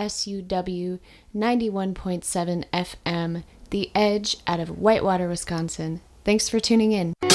KSUW 91.7 FM, The Edge out of Whitewater, Wisconsin. Thanks for tuning in.